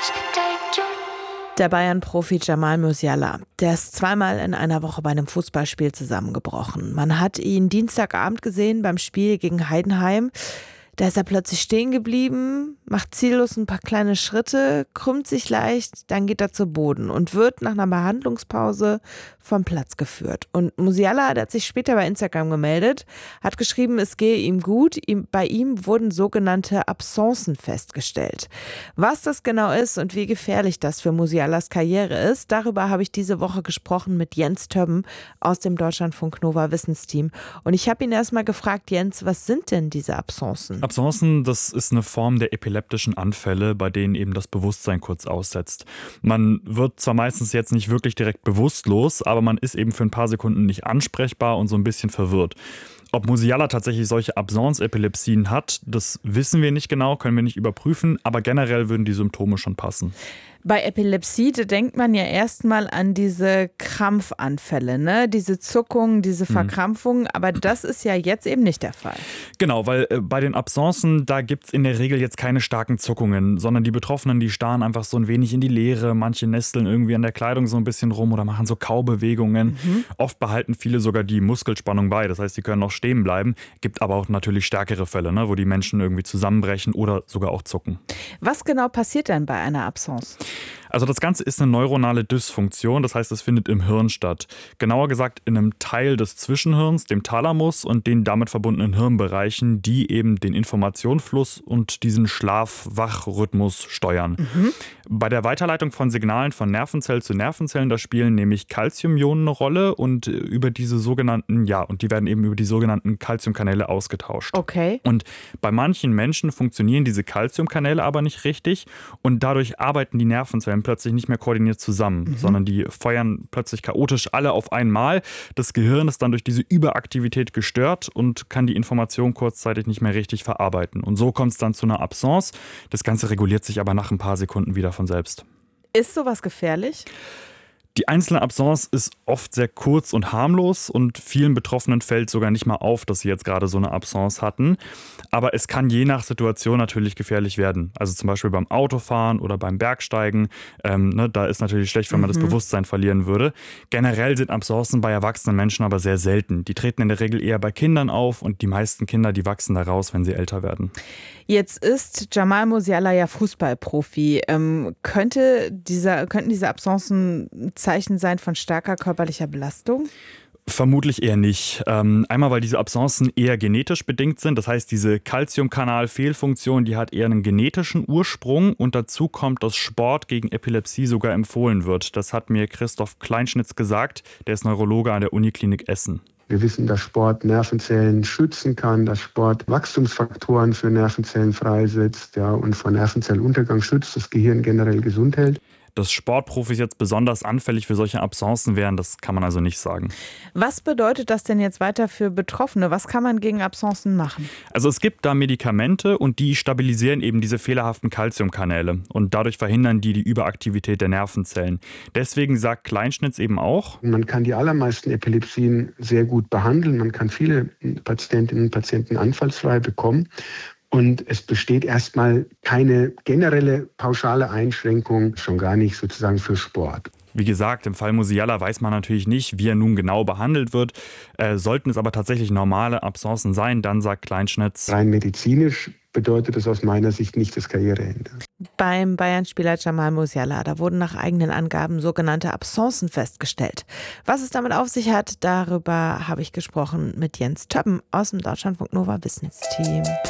Der Bayern-Profi Jamal Musiala, der ist zweimal in einer Woche bei einem Fußballspiel zusammengebrochen. Man hat ihn Dienstagabend gesehen beim Spiel gegen Heidenheim. Da ist er plötzlich stehen geblieben, macht ziellos ein paar kleine Schritte, krümmt sich leicht, dann geht er zu Boden und wird nach einer Behandlungspause vom Platz geführt. Und Musiala, der hat sich später bei Instagram gemeldet, hat geschrieben, es gehe ihm gut. Bei ihm wurden sogenannte Absencen festgestellt. Was das genau ist und wie gefährlich das für Musialas Karriere ist, darüber habe ich diese Woche gesprochen mit Jens Többen aus dem Deutschlandfunk Nova Wissensteam. Und ich habe ihn erstmal gefragt, Jens, was sind denn diese Absencen? Absencen, das ist eine Form der epileptischen Anfälle, bei denen eben das Bewusstsein kurz aussetzt. Man wird zwar meistens jetzt nicht wirklich direkt bewusstlos, aber man ist eben für ein paar Sekunden nicht ansprechbar und so ein bisschen verwirrt. Ob Musiala tatsächlich solche Absence-Epilepsien hat, das wissen wir nicht genau, können wir nicht überprüfen, aber generell würden die Symptome schon passen. Bei Epilepsie, da denkt man ja erstmal an diese Krampfanfälle, ne? Diese Zuckungen, diese Verkrampfungen, aber das ist ja jetzt eben nicht der Fall. Genau, weil bei den Absencen, da gibt es in der Regel jetzt keine starken Zuckungen, sondern die Betroffenen, die starren einfach so ein wenig in die Leere, manche nesteln irgendwie an der Kleidung so ein bisschen rum oder machen so Kaubewegungen. Oft behalten viele sogar die Muskelspannung bei, das heißt, die können noch stehen bleiben. Gibt aber auch natürlich stärkere Fälle, ne? Wo die Menschen irgendwie zusammenbrechen oder sogar auch zucken. Was genau passiert denn bei einer Absence? Also das Ganze ist eine neuronale Dysfunktion, das heißt, es findet im Hirn statt. Genauer gesagt in einem Teil des Zwischenhirns, dem Thalamus und den damit verbundenen Hirnbereichen, die eben den Informationsfluss und diesen Schlaf-Wach-Rhythmus steuern. Bei der Weiterleitung von Signalen von Nervenzell zu Nervenzellen, da spielen nämlich Calciumionen eine Rolle und über diese sogenannten, und die werden eben über die sogenannten Calciumkanäle ausgetauscht. Okay. Und bei manchen Menschen funktionieren diese Calciumkanäle aber nicht richtig und dadurch arbeiten die Nervenzellen plötzlich nicht mehr koordiniert zusammen, sondern die feuern plötzlich chaotisch alle auf einmal. Das Gehirn ist dann durch diese Überaktivität gestört und kann die Information kurzzeitig nicht mehr richtig verarbeiten. Und so kommt es dann zu einer Absence. Das Ganze reguliert sich aber nach ein paar Sekunden wieder von selbst. Ist sowas gefährlich? Die einzelne Absence ist oft sehr kurz und harmlos und vielen Betroffenen fällt sogar nicht mal auf, dass sie jetzt gerade so eine Absence hatten. Aber es kann je nach Situation natürlich gefährlich werden. Also zum Beispiel beim Autofahren oder beim Bergsteigen. Da ist natürlich schlecht, wenn man das Bewusstsein verlieren würde. Generell sind Absencen bei erwachsenen Menschen aber sehr selten. Die treten in der Regel eher bei Kindern auf und die meisten Kinder, die wachsen da raus, wenn sie älter werden. Jetzt ist Jamal Musiala ja Fußballprofi. Könnten diese Absencen Zeichen sein von starker körperlicher Belastung? Vermutlich eher nicht. Einmal, weil diese Absencen eher genetisch bedingt sind. Das heißt, diese Calciumkanal-Fehlfunktion, die hat eher einen genetischen Ursprung. Und dazu kommt, dass Sport gegen Epilepsie sogar empfohlen wird. Das hat mir Christoph Kleinschnitz gesagt. Der ist Neurologe an der Uniklinik Essen. Wir wissen, dass Sport Nervenzellen schützen kann, dass Sport Wachstumsfaktoren für Nervenzellen freisetzt, und vor Nervenzelluntergang schützt, das Gehirn generell gesund hält. Dass Sportprofis jetzt besonders anfällig für solche Absencen wären, das kann man also nicht sagen. Was bedeutet das denn jetzt weiter für Betroffene? Was kann man gegen Absencen machen? Also es gibt da Medikamente und die stabilisieren eben diese fehlerhaften Calciumkanäle und dadurch verhindern die Überaktivität der Nervenzellen. Deswegen sagt Kleinschnitz eben auch: Man kann die allermeisten Epilepsien sehr gut behandeln. Man kann viele Patientinnen und Patienten anfallsfrei bekommen. Und es besteht erstmal keine generelle pauschale Einschränkung, schon gar nicht sozusagen für Sport. Wie gesagt, im Fall Musiala weiß man natürlich nicht, wie er nun genau behandelt wird. Sollten es aber tatsächlich normale Absencen sein, dann sagt Kleinschnitz: Rein medizinisch bedeutet das aus meiner Sicht nicht das Karriereende. Beim Bayern-Spieler Jamal Musiala, da wurden nach eigenen Angaben sogenannte Absencen festgestellt. Was es damit auf sich hat, darüber habe ich gesprochen mit Jens Többen aus dem Deutschlandfunk Nova Wissensteam.